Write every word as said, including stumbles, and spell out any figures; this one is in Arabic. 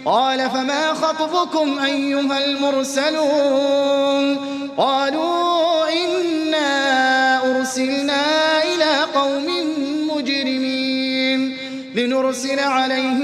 قال فما خطبكم أيها المرسلون قالوا إنا أرسلنا إلى قوم مجرمين لنرسل عليهم